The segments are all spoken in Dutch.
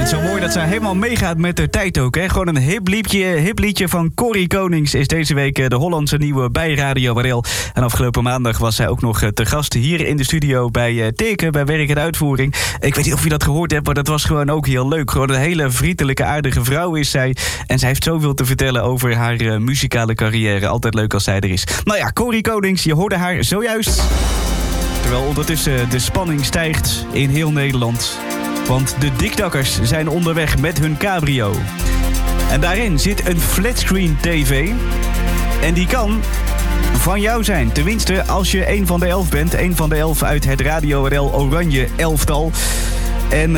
het zo mooi dat zij helemaal meegaat met de tijd ook. Hè? Gewoon een hip liedje van Corrie Konings is deze week de Hollandse nieuwe bij Radio Warel. En afgelopen maandag was zij ook nog te gast hier in de studio bij Teken, bij Werk en Uitvoering. Ik weet niet of je dat gehoord hebt, maar dat was gewoon ook heel leuk. Gewoon een hele vriendelijke, aardige vrouw is zij. En zij heeft zoveel te vertellen over haar muzikale carrière. Altijd leuk als zij er is. Nou ja, Corrie Konings, je hoorde haar zojuist. Terwijl ondertussen de spanning stijgt in heel Nederland. Want de dikdakkers zijn onderweg met hun cabrio. En daarin zit een flatscreen tv. En die kan van jou zijn. Tenminste, als je een van de 11 bent. Een van de 11 uit het Radio RL Oranje elftal. En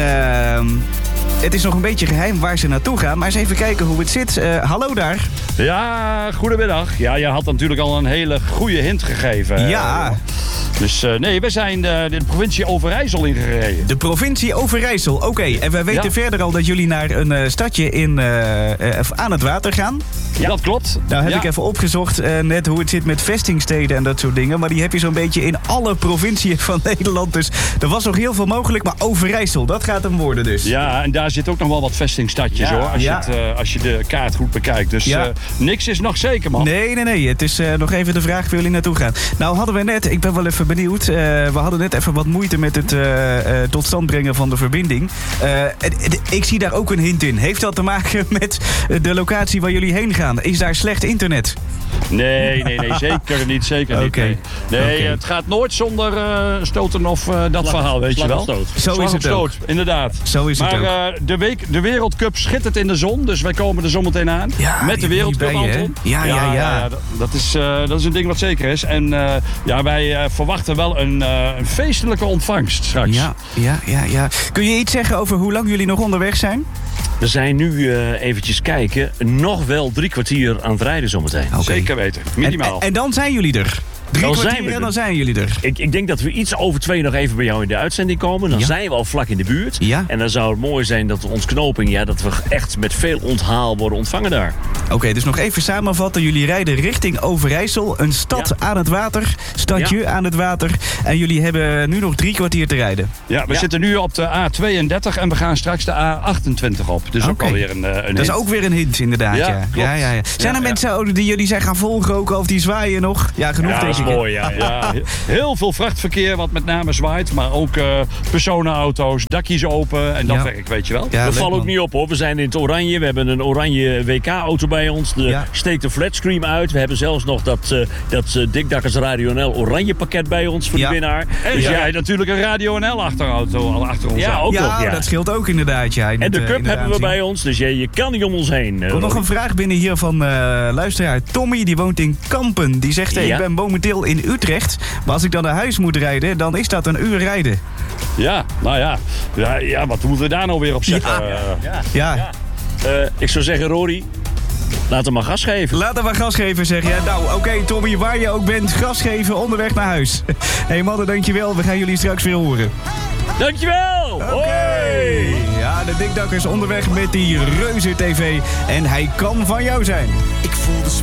het is nog een beetje geheim waar ze naartoe gaan. Maar eens even kijken hoe het zit. Hallo daar. Ja, goedemiddag. Ja, je had natuurlijk al een hele goede hint gegeven. Ja. Dus nee, we zijn de provincie Overijssel ingereden. De provincie Overijssel, oké. En wij weten verder al dat jullie naar een stadje aan het water gaan. Ja, dat klopt. Nou heb ik even opgezocht net hoe het zit met vestingsteden en dat soort dingen. Maar die heb je zo'n beetje in alle provinciën van Nederland. Dus er was nog heel veel mogelijk. Maar Overijssel, dat gaat hem worden dus. Ja, en daar zit ook nog wel wat vestingstadjes hoor. Als je de kaart goed bekijkt. Dus niks is nog zeker, man. Nee. Het is nog even de vraag waar jullie naartoe gaan. Nou hadden we net, ik ben wel even benieuwd. We hadden net even wat moeite met het tot stand brengen van de verbinding. Ik zie daar ook een hint in. Heeft dat te maken met de locatie waar jullie heen gaan? Is daar slecht internet? Nee, zeker niet, zeker niet. Nee, het gaat nooit zonder stoten of dat verhaal, weet je wel. Zo is het ook. Inderdaad. Zo is het ook. Maar de Wereldcup schittert in de zon, dus wij komen er zometeen aan. Ja, met de Wereldcup, Anton. Ja. Dat is een ding wat zeker is. En wij verwachten wel een feestelijke ontvangst straks. Ja. Kun je iets zeggen over hoe lang jullie nog onderweg zijn? We zijn nu eventjes kijken. Nog wel 3 kwartier aan het rijden zometeen. Okay. Zeker weten. Minimaal. En dan zijn jullie er. 3 kwartier en dan zijn jullie er. Ik denk dat we iets over 2 nog even bij jou in de uitzending komen. Dan zijn we al vlak in de buurt. Ja. En dan zou het mooi zijn dat ons knoping, dat we echt met veel onthaal worden ontvangen daar. Oké, dus nog even samenvatten. Jullie rijden richting Overijssel. Een stad aan het water. Stadje aan het water. En jullie hebben nu nog 3 kwartier te rijden. Ja, we zitten nu op de A32 en we gaan straks de A28 op. Dus ook alweer een hint. Dat is ook weer een hint, inderdaad. Ja. Zijn er mensen die jullie zijn gaan volgen of die zwaaien nog? Ja, genoeg tegen. Dat is mooi, ja. Heel veel vrachtverkeer wat met name zwaait. Maar ook personenauto's, dakjes open en dat werk, weet je wel. Ja, dat valt ook niet op hoor. We zijn in het oranje. We hebben een oranje WK-auto bij ons. Steekt de flatscreen uit. We hebben zelfs nog dat Dikdakkers Radio NL oranje pakket bij ons voor de winnaar. En dus jij natuurlijk een Radio NL achterauto al achter ons. Ja, ook nog. Ja, dat scheelt ook inderdaad. En de cup hebben we bij ons. Dus je kan niet om ons heen. Er komt nog een vraag binnen hier van luisteraar Tommy. Die woont in Kampen. Die zegt, ik ben momenteel in Utrecht. Maar als ik dan naar huis moet rijden, dan is dat een uur rijden. Ja, nou ja. Wat moeten we daar nou weer op zeggen? Ja. Ik zou zeggen, Rory, laat hem maar gas geven. Laat hem maar gas geven, zeg je. Nou, oké, Tommy, waar je ook bent, gas geven onderweg naar huis. Hé mannen, dankjewel. We gaan jullie straks weer horen. Dankjewel! Oké. Ja, de Dikdakkers onderweg met die reuze tv. En hij kan van jou zijn. Ik voel de